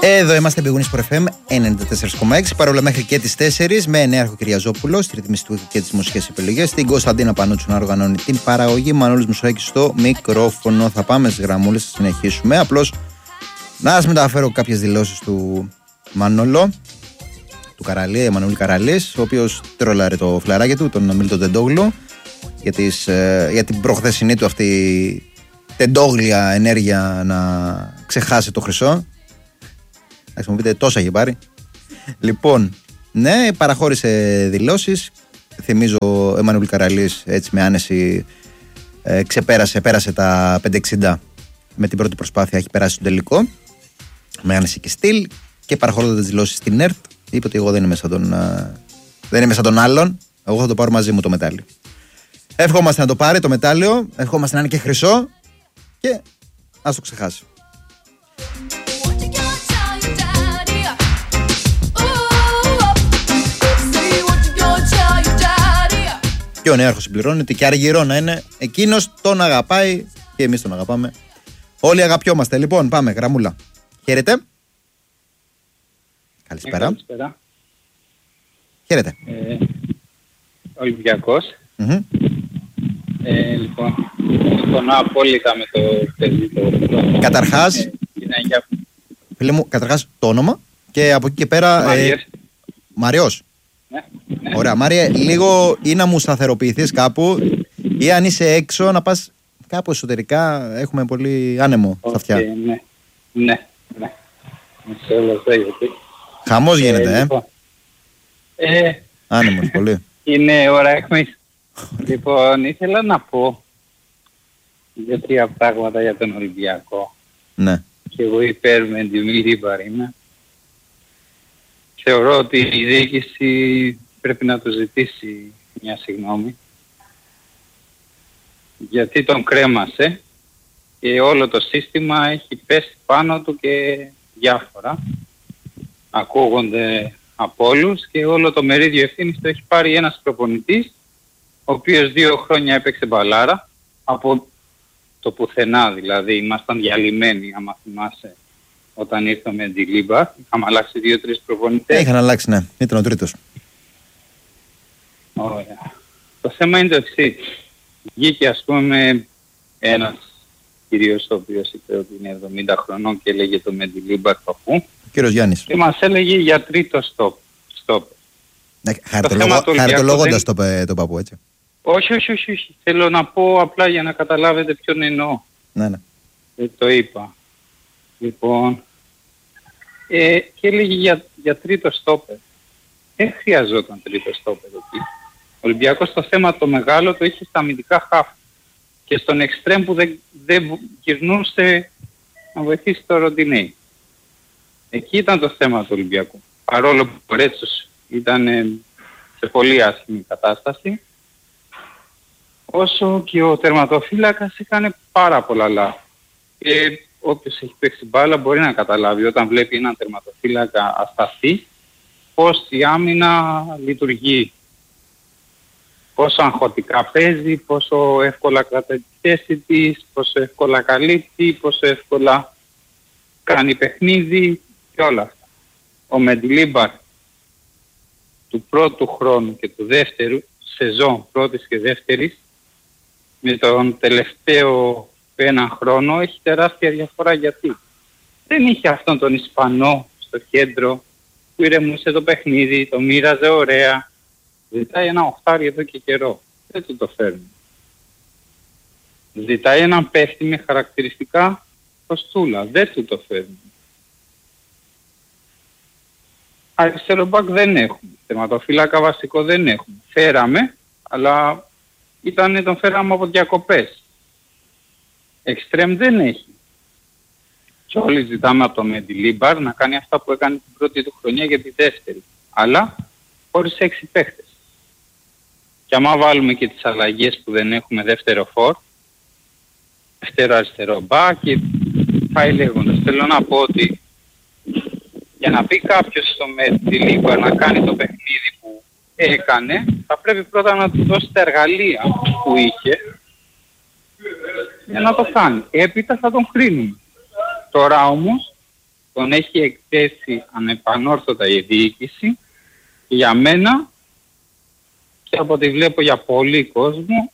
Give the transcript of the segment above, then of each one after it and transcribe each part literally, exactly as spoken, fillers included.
Εδώ είμαστε Big Wings for εφ εμ ενενήντα τέσσερα κόμμα έξι, παρόλα μέχρι και τις τέσσερις, με Νέαρχο Κυριαζόπουλο στη ρυθμίση του και τις μουσικές επιλογές, την Κωνσταντίνα Πανούτσου να οργανώνει την παραγωγή, Μανώλης Μουσουράκης στο μικρόφωνο. Θα πάμε στις γραμμούλες, θα συνεχίσουμε. Απλώς να σας μεταφέρω κάποιες δηλώσεις του Μανώλο, του Καραλή, Μανώλη Καραλής, ο οποίος τρολάρε το φλαράκι του, τον Μίλτο Τεντόγλου, για, τις, για την προχθεσινή του αυτή τεντόγλια ενέργεια να ξεχάσει το χρυσό. Θα μου πείτε, τόσα έχει πάρει. Λοιπόν, ναι, παραχώρησε δηλώσεις. Θυμίζω, ο Εμμανουήλ Καραλής έτσι με άνεση ε, ξεπέρασε, πέρασε τα πεντακόσια εξήντα με την πρώτη προσπάθεια, έχει περάσει στο τελικό. Με άνεση και στυλ. Και παραχωρώντα τις δηλώσεις στην ΕΡΤ, είπε ότι εγώ δεν είμαι σαν τον, ε, δεν είμαι σαν τον άλλον. Εγώ θα το πάρω μαζί μου το μετάλλιο. Εύχομαστε να το πάρει το μετάλλιο. Εύχομαστε να είναι και χρυσό. Και ας το ξεχάσει. Και ο Νέαρχος συμπληρώνεται και αργυρό να είναι. Εκείνος τον αγαπάει και εμείς τον αγαπάμε. Όλοι αγαπιόμαστε. Λοιπόν, πάμε, γραμμούλα. Χαίρετε. Καλησπέρα. Ε, καλησπέρα. Χαίρετε. Ε, Ολυμπιακός. Mm-hmm. Ε, λοιπόν, συμφωνώ απόλυτα με το παιδί το... Καταρχάς, ε, για... φίλε μου, καταρχάς το όνομα και από εκεί και πέρα... Μάριες. Ε, Μαριός. Ναι, ναι. Ωραία, Μάριε, λίγο ή να μου σταθεροποιηθείς κάπου ή αν είσαι έξω να πας κάπου εσωτερικά, έχουμε πολύ άνεμο στα αυτιά. Okay, ναι, ναι, ναι. Σε όλα αυτά γιατί... Χαμός γίνεται, ε. Λοιπόν, ε άνεμος, πολύ. Είναι ώρα έκμης. Λοιπόν, ήθελα να πω δύο-τρία πράγματα για τον Ολυμπιακό. Ναι. Και εγώ υπέρ με την Λίμπαρ είμαι. Θεωρώ ότι η διοίκηση πρέπει να του ζητήσει μια συγγνώμη. Γιατί τον κρέμασε και όλο το σύστημα έχει πέσει πάνω του και διάφορα. Ακούγονται από όλους και όλο το μερίδιο ευθύνης το έχει πάρει ένας προπονητής, ο οποίος δύο χρόνια έπαιξε μπαλάρα, από το πουθενά δηλαδή, ήμασταν διαλυμένοι άμα θυμάσαι όταν ήρθαμε με τη Λίμπαρ, είχαμε αλλάξει δύο-τρεις προπονητές. Είχαν αλλάξει, ναι, ήταν ο τρίτος. Ωραία. Το θέμα είναι το εξής. Βγήκε ας πούμε ένας κυρίος ο οποίος είπε ότι είναι εβδομήντα χρονών και έλεγε το με τη Λίμπαρ παππού. Ο κύριος Γιάννης. Και μας έλεγε για τρίτο στόπ. στόπ. Ναι, χαριτολογώντας το, το, το παππού, έτσι. Όχι, όχι, όχι, όχι. Θέλω να πω απλά για να καταλάβετε ποιον εννοώ. Ναι, ναι. Δεν το είπα. Λοιπόν, ε, και έλεγε για, για τρίτο στόπερ. Δεν χρειαζόταν τρίτο στόπερ εκεί. Ο Ολυμπιακός το θέμα το μεγάλο το είχε στα αμυντικά χαφ. Και στον εξτρέμ που δεν, δεν γυρνούσε να βοηθήσει το Ροντινέι. Εκεί ήταν το θέμα του Ολυμπιακού. Παρόλο που ο Ρέτσος ήταν σε πολύ άσχημη κατάσταση, όσο και ο τερματοφύλακας έκανε πάρα πολλά λάθη. Και όποιος έχει παίξει μπάλα μπορεί να καταλάβει όταν βλέπει έναν τερματοφύλακα ασταθή πώς η άμυνα λειτουργεί. Πόσο αγχωτικά παίζει, πόσο εύκολα κρατάει τη θέση της, πόσο εύκολα καλύπτει, πόσο εύκολα κάνει παιχνίδι και όλα αυτά. Ο Μεντιλίμπαρ του πρώτου χρόνου και του δεύτερου σεζόν, πρώτης και δεύτερης, με τον τελευταίο έναν χρόνο έχει τεράστια διαφορά. Γιατί δεν είχε αυτόν τον Ισπανό στο κέντρο που ηρεμούσε το παιχνίδι, το μοίραζε ωραία. Ζητάει ένα οχτάρι εδώ και καιρό. Δεν του το φέρνει. Ζητάει έναν παίχτη με χαρακτηριστικά κοστούλα. Δεν του το φέρνει. Αριστερό μπακ δεν έχουμε. Τερματοφύλακα βασικό δεν έχουμε. Φέραμε, αλλά ήταν, τον φέραμε από διακοπές. Εξτρέμ δεν έχει. Και όλοι ζητάμε από το Μεντιλίμπαρ να κάνει αυτά που έκανε την πρώτη του χρονιά για τη δεύτερη. Αλλά χωρίς έξι παίχτες. Και άμα βάλουμε και τις αλλαγές που δεν έχουμε δεύτερο φορ, δεύτερο αριστερό μπακ και πάει λέγοντας. Θέλω να πω ότι για να πει κάποιος στο Μεντιλίμπαρ να κάνει το παιχνίδι που έκανε, θα πρέπει πρώτα να του δώσει τα εργαλεία που είχε για να το κάνει. Έπειτα θα τον κρίνουμε. Τώρα όμως τον έχει εκθέσει ανεπανόρθωτα η διοίκηση. Και για μένα, και από ό,τι βλέπω για πολύ κόσμο,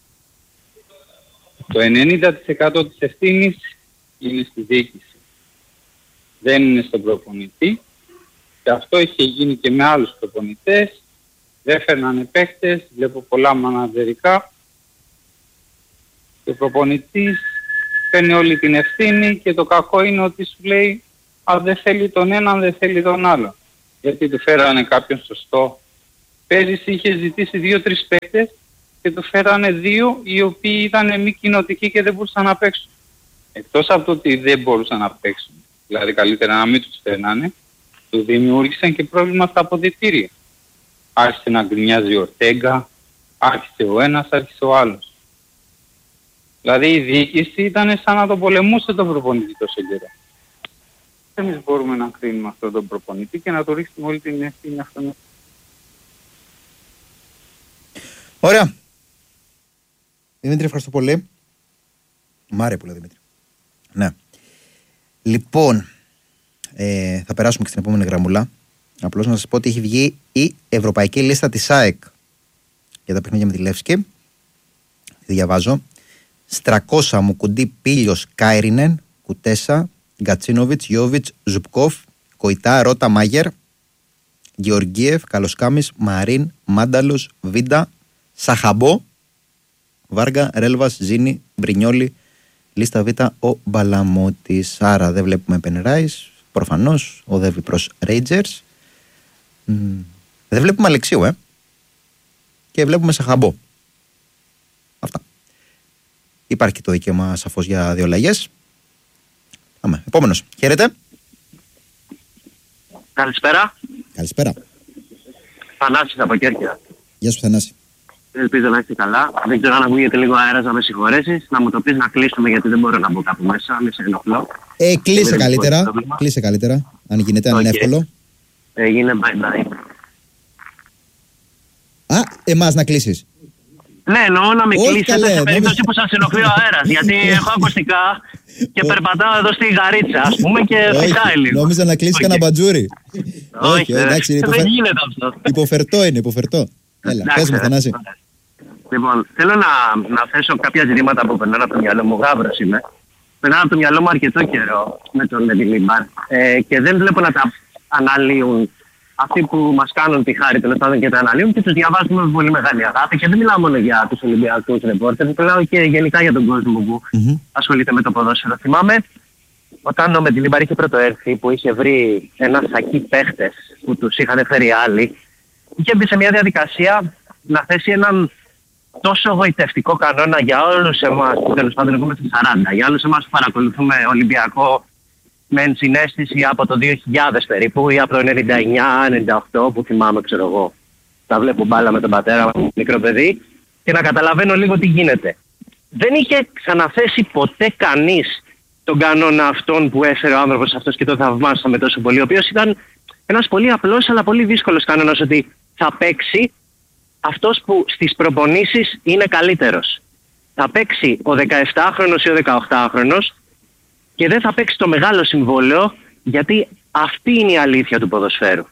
το ενενήντα τοις εκατό της ευθύνης είναι στη διοίκηση. Δεν είναι στον προπονητή. Και αυτό είχε γίνει και με άλλους προπονητές. Δεν φέρνανε παίχτες, βλέπω πολλά μανατζερικά. Και ο προπονητής παίρνει όλη την ευθύνη και το κακό είναι ότι σου λέει αν δεν θέλει τον έναν, δεν θέλει τον άλλο. Γιατί του φέρανε κάποιον σωστό. Πέρυσι είχε ζητήσει δύο-τρεις παίχτες και του φέρανε δύο οι οποίοι ήταν μη κοινοτικοί και δεν μπορούσαν να παίξουν. Εκτός από το ότι δεν μπορούσαν να παίξουν, δηλαδή καλύτερα να μην τους φέρνανε, του δημιούργησαν και πρόβλημα στα αποδυτήρια. Άρχισε να γκρινιάζει ο Ορτέγκα, άρχισε ο ένας, άρχισε ο άλλος. Δηλαδή η διοίκηση ήταν σαν να τον πολεμούσε τον προπονητή τόσο καιρό. Εμείς μπορούμε να κρίνουμε αυτόν τον προπονητή και να το ρίξουμε όλη την ευθύνη αυτόν. Ωραία. Δημήτρη, ευχαριστώ πολύ. Μ' άρεσε πολύ, Δημήτρη. Ναι. Λοιπόν, ε, θα περάσουμε και στην επόμενη γραμμούλα. Απλώς να σας πω ότι έχει βγει η ευρωπαϊκή λίστα της ΑΕΚ για τα παιχνίδια με τη Λεύσκη. Τη διαβάζω. Στρακόσα, Μουκουντή, Πίλιος, Κάιρινεν, Κουτέσα, Γκατσίνοβιτς, Γιόβιτς, Ζουπκόφ, Κοϊτά, Ρώτα, Μάγερ, Γεωργίευ, Καλοσκάμις, Μαρίν, Μάνταλος, Βίντα, Σαχαμπό, Βάργα, Ρέλβας, Ζήνη, Μπρινιόλη, λίστα Β, ο Μπαλαμότης. Άρα δεν βλέπουμε Πενεράις, προφανώς οδεύει προς Ρέιτζερς. Δεν βλέπουμε Αλεξίου, ε. Και βλέπουμε Σαχαμπό. Αυτά. Υπάρχει και το δικαίωμα σαφώς για δύο αλλαγές. Πάμε. Επόμενος. Χαίρετε. Καλησπέρα. Καλησπέρα. Θανάσης από Κέρκυρα. Γεια σου, Θανάση. Ελπίζω να είστε καλά. Δεν ξέρω αν ακούγεται λίγο αέρας, να με συγχωρέσεις. Να μου το πεις να κλείσουμε γιατί δεν μπορώ να μπω κάπου μέσα. Μη σε ενοχλώ. Ε, κλείσε καλύτερα. Κλείσε καλύτερα. Αν γίνεται, αν okay. είναι εύκολο. Έγινε bye bye. Α, εμάς να κλείσεις. Ναι, εννοώ να με κλείσετε σε περίπτωση που σας ενοχλεί ο αέρας. Γιατί έχω ακουστικά και περπατάω εδώ στη Γαρίτσα, ας πούμε, και φυσάει λίγο. Νόμιζα να κλείσεις κανένα μπατζούρι. Όχι, εντάξει, δεν γίνεται αυτό. Υποφερτό είναι, υποφερτό. Έλα, πες μου, Θανάση. Λοιπόν, θέλω να, να θέσω κάποια ζητήματα που περνάνε από το μυαλό μου. Γάβρος είμαι. Περνάνε από το μυαλό μου αρκετό καιρό με τον Λίμπαρ ε, και δεν βλέπω να τα αναλύουν αυτοί που μας κάνουν τη χάρη τέλος πάντων και τα αναλύουν και τους διαβάζουμε με πολύ μεγάλη αγάπη. Και δεν μιλάω μόνο για τους Ολυμπιακούς ρεπόρτερ, μιλάω και γενικά για τον κόσμο που mm-hmm. ασχολείται με το ποδόσφαιρο. Θυμάμαι όταν ο Μεντιλίμπαρ είχε πρώτο έρθει, που είχε βρει ένα σακί παίχτες που τους είχαν φέρει άλλοι, είχε μπει σε μια διαδικασία να θέσει έναν τόσο γοητευτικό κανόνα για όλους εμάς που τέλος πάντων έχουμε στις σαράντα, για όλους εμάς που παρακολουθούμε Ολυμπιακό με ενσυναίσθηση από το δύο χιλιάδες περίπου ή από το ενενήντα εννιά ενενήντα οκτώ που θυμάμαι, ξέρω εγώ. Τα βλέπω μπάλα με τον πατέρα μου, μικρό παιδί, και να καταλαβαίνω λίγο τι γίνεται. Δεν είχε ξαναθέσει ποτέ κανείς τον κανόνα αυτόν που έφερε ο άνθρωπος αυτός και το θαυμάσαμε τόσο πολύ, ο οποίος ήταν ένας πολύ απλός αλλά πολύ δύσκολος κανόνας, ότι θα παίξει αυτός που στις προπονήσεις είναι καλύτερος. Θα παίξει ο δεκαεπτάχρονος ή ο δεκαοκτάχρονος και δεν θα παίξει το μεγάλο συμβόλαιο, γιατί αυτή είναι η αλήθεια του ποδοσφαίρου.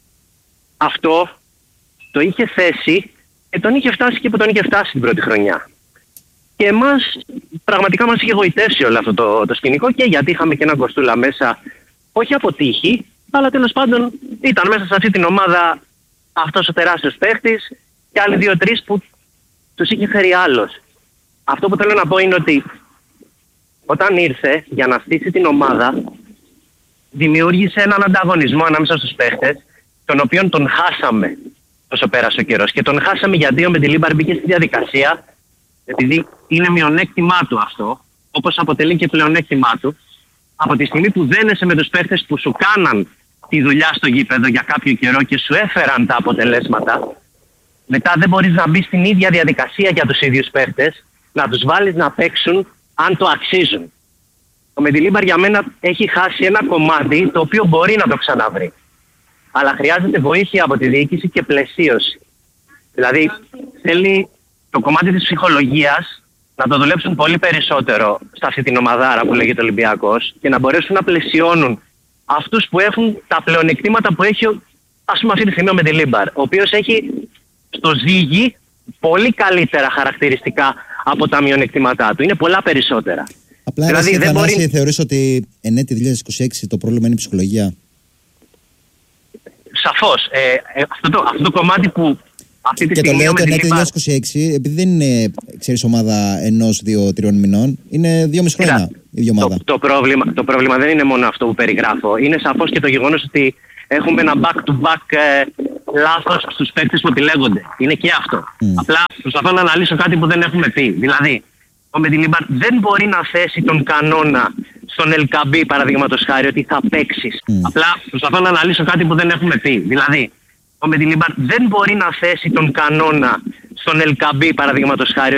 Αυτό το είχε θέσει και τον είχε φτάσει και που τον είχε φτάσει την πρώτη χρονιά. Και εμάς πραγματικά μας είχε γοητεύσει όλο αυτό το, το σκηνικό, και γιατί είχαμε και έναν Κοστούλα μέσα, όχι από τύχη, αλλά τέλος πάντων ήταν μέσα σε αυτή την ομάδα αυτός ο τεράστιος παίχτης και άλλοι δύο-τρεις που τους είχε φέρει άλλος. Αυτό που θέλω να πω είναι ότι όταν ήρθε για να στήσει την ομάδα, δημιούργησε έναν ανταγωνισμό ανάμεσα στους παίχτες, τον οποίον τον χάσαμε όσο πέρασε ο καιρός. Και τον χάσαμε γιατί ο Μεντιλίμπαρ μπήκε στη διαδικασία, επειδή είναι μειονέκτημά του αυτό, όπως αποτελεί και πλεονέκτημά του, από τη στιγμή που δένεσαι με τους παίχτες που σου κάναν τη δουλειά στο γήπεδο για κάποιο καιρό και σου έφεραν τα αποτελέσματα, μετά δεν μπορείς να μπεις στην ίδια διαδικασία για τους ίδιους παίχτες, να τους βάλεις να παίξουν αν το αξίζουν. Ο Μεντιλίμπαρ για μένα έχει χάσει ένα κομμάτι το οποίο μπορεί να το ξαναβρει. Αλλά χρειάζεται βοήθεια από τη διοίκηση και πλαισίωση. Δηλαδή θέλει το κομμάτι της ψυχολογίας να το δουλέψουν πολύ περισσότερο σε αυτή την ομαδάρα που λέγεται Ολυμπιακός και να μπορέσουν να πλαισιώνουν αυτούς που έχουν τα πλεονεκτήματα που έχει, ας πούμε, αυτή τη στιγμή ο Μεντιλίμπαρ, ο οποίος έχει στο ζύγι πολύ καλύτερα χαρακτηριστικά από τα μειονεκτήματά του. Είναι πολλά περισσότερα. Απλά δηλαδή, εσύ, δεν Θανάση, μπορεί... θεωρείς ότι εν έτη δύο χιλιάδες είκοσι έξι το πρόβλημα είναι η ψυχολογία? Σαφώς. Ε, ε, αυτό, το, αυτό το κομμάτι που αυτή τη και στιγμή... Και το λέω το εν έτη δύο χιλιάδες είκοσι έξι, επειδή δεν είναι, ξέρεις, ομάδα ενός, δύο, τριών μηνών, είναι δύο μισή χρόνια η ίδια ομάδα. Το, το, πρόβλημα, το πρόβλημα δεν είναι μόνο αυτό που περιγράφω. Είναι σαφώς και το γεγονός ότι έχουμε ένα back-to-back ε, λάθος στους παίκτες που επιλέγονται. Είναι και αυτό. Mm. Απλά προσπαθώ να αναλύσω κάτι που δεν έχουμε πει. Δηλαδή, ο Μεντιλίμπαρ δεν μπορεί να θέσει τον κανόνα στον Ελκαμπή, παραδείγματος χάρη, ότι θα παίξεις. Mm. Απλά προσπαθώ να αναλύσω κάτι που δεν έχουμε πει. Δηλαδή, ο Μεντιλίμπαρ δεν μπορεί να θέσει τον κανόνα στον Ελκαμπή, παραδείγματος χάρη,